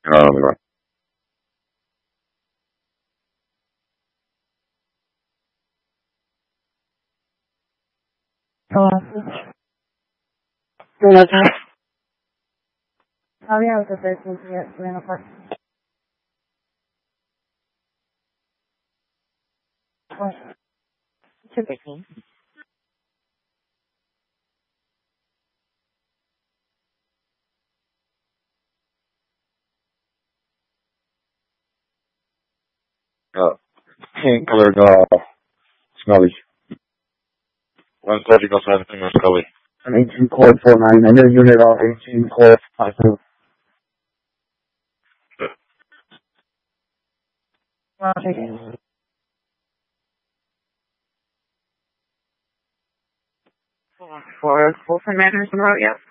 Right. Hello. Oh yeah, it was the first one to get ran apart. What? 215. Pink colored, Scully. One surgical something with Scully. An 18 cord 49. I know unit on 18 cord 52. Well, I'll take it. For Wolfen Manors in the road, yes.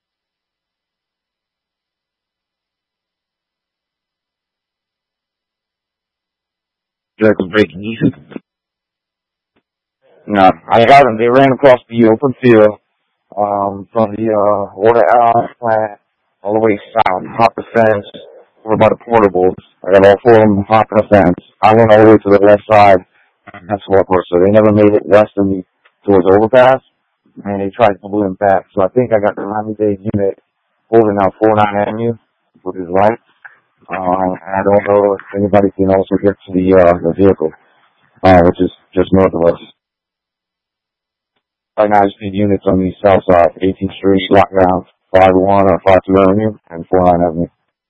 Jack was breaking easy. No, I got them. They ran across the open field, from the, water out plant all the way south, hopped the fence, over by the portables. I got all four of them hopping the fence. I went all the way to the left side. That's what so they never made it west of me towards the overpass, and they tried to pull him back. So I think I got the Miami-Dade unit holding out 49 Avenue, which is right. I don't know if anybody can also get to the vehicle, which is just north of us. Right now, I just need units on the south side, 18th Street, lockdown, 51 or 52 Avenue, and 49 Avenue.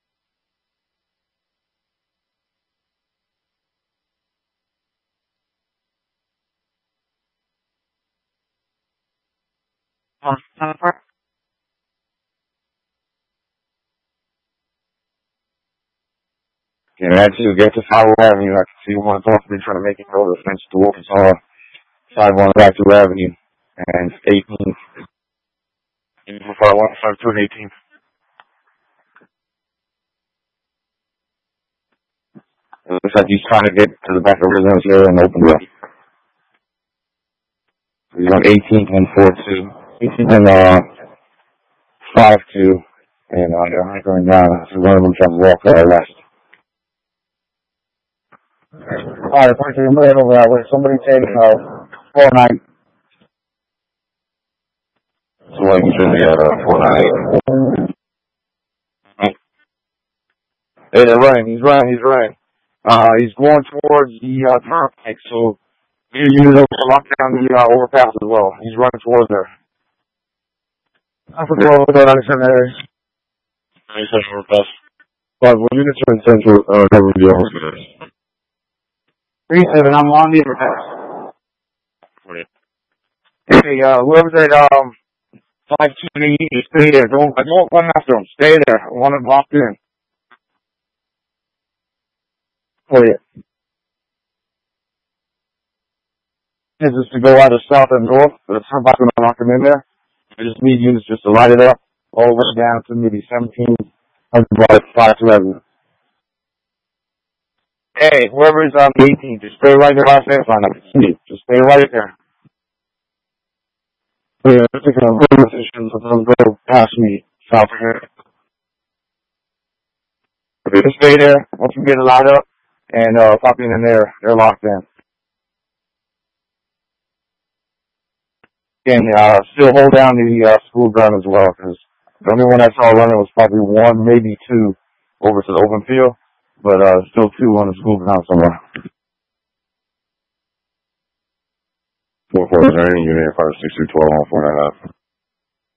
And as you get to 51 Avenue, I can see one possibly trying to make it over the fence to Arkansas, side 1 back to Avenue, and 18th. In 51, 52, and 18th. It looks like he's trying to get to the back of residence here and open it up. He's on 18th and 4-2. 18th and 5-2. And they're hunkering down. So one of them trying to walk left. Alright, point to your right over that way. Somebody take 4-9. So like you said, the 4-9. Hey, they're running. He's running. He's going towards the turnpike, so you need to lock down the overpass as well. He's running towards there. I forgot what that area. 97 overpass. 5 units are in central cover the overpass. 37, I'm on the overpass. 40. Hey, whoever's at 5-2, stay there. Don't run after him. Stay there. I want him locked in. Oh yeah. Is this to go either south and north, but it's not going to lock them in there. I just need units just to light it up all the way down to maybe 1700 block 5-2 Avenue. Hey, whoever is on 18, just stay right there by the fence line. I can see it. Just stay right there. Yeah, I think I'm really efficient, but they'll go past me south of here. Okay, just stay there. Once you get it light up, and pop in there, they're locked in. And still hold down the school gun as well, because the only one I saw running was probably 1, maybe 2 over to the open field, but still 2 on the school ground somewhere. 4-4 is there any unit, 5-6-2-12 on 4.5.